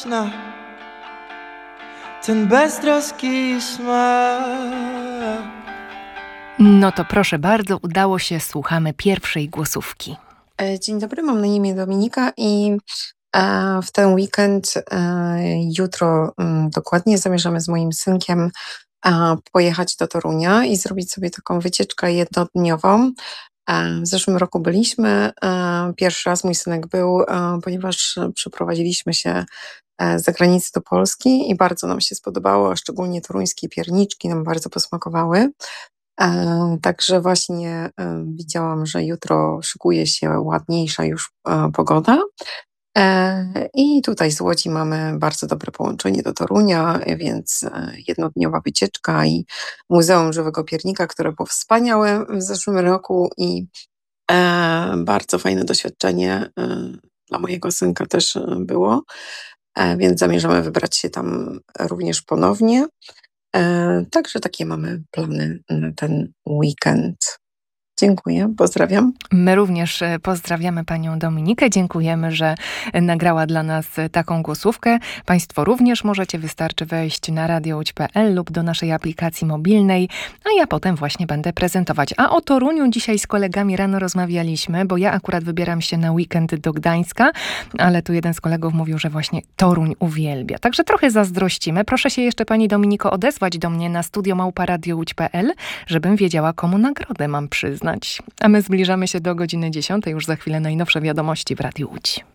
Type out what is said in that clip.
patrzeć na ten beztroski smak. No to proszę bardzo, udało się, słuchamy pierwszej głosówki. Dzień dobry, mam na imię Dominika i w ten weekend, jutro dokładnie, zamierzamy z moim synkiem pojechać do Torunia i zrobić sobie taką wycieczkę jednodniową. W zeszłym roku byliśmy, pierwszy raz mój synek był, ponieważ przeprowadziliśmy się z zagranicy do Polski i bardzo nam się spodobało, a szczególnie toruńskie pierniczki nam bardzo posmakowały. Także właśnie widziałam, że jutro szykuje się ładniejsza już pogoda. I tutaj z Łodzi mamy bardzo dobre połączenie do Torunia, więc jednodniowa wycieczka i Muzeum Żywego Piernika, które było wspaniałe w zeszłym roku i bardzo fajne doświadczenie dla mojego synka też było, więc zamierzamy wybrać się tam również ponownie. Także takie mamy plany na ten weekend. Dziękuję, pozdrawiam. My również pozdrawiamy panią Dominikę. Dziękujemy, że nagrała dla nas taką głosówkę. Państwo również możecie, wystarczy wejść na radiołódź.pl lub do naszej aplikacji mobilnej, a ja potem właśnie będę prezentować. A o Toruniu dzisiaj z kolegami rano rozmawialiśmy, bo ja akurat wybieram się na weekend do Gdańska, ale tu jeden z kolegów mówił, że właśnie Toruń uwielbia. Także trochę zazdrościmy. Proszę się jeszcze pani Dominiko odezwać do mnie na studio@radiołódź.pl, żebym wiedziała, komu nagrodę mam przyznać. A my zbliżamy się do godziny 10. Już za chwilę najnowsze wiadomości w Radiu Łódź.